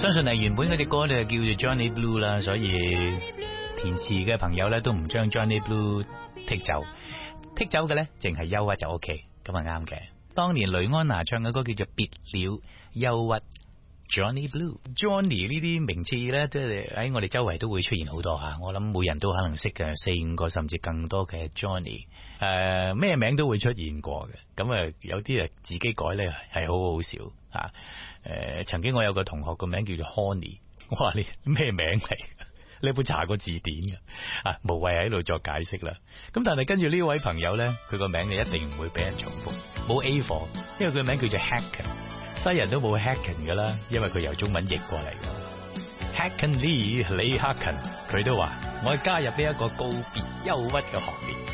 相信係原本嗰隻歌咧叫做 Johnny Blue 啦，所以填詞嘅朋友咧都唔將 Johnny Blue 剔走嘅咧，淨係憂鬱就 OK， 咁啊啱嘅。當年雷安娜唱嘅歌叫做別了憂鬱 Johnny Blue。Johnny 呢啲名字咧，即係喺我哋周圍都會出現好多吓，我諗每人都可能識嘅4-5個甚至更多嘅 Johnny， 咩名都會出現過嘅。咁啊有啲啊自己改咧係好好笑啊。曾經我有個同學個名叫做 Honey， 我話你咩名嚟？你有冇查過字典嘅？啊，無謂喺度作解釋啦。咁但係跟住呢位朋友咧，佢個名你一定唔會俾人重複，冇 A 貨，因為佢名叫做 Hacken， 西人都冇 Hacken 噶啦，因為佢由中文譯過嚟嘅。Hacken Lee 李克勤，佢都話我係加入呢一個告別憂鬱嘅行列。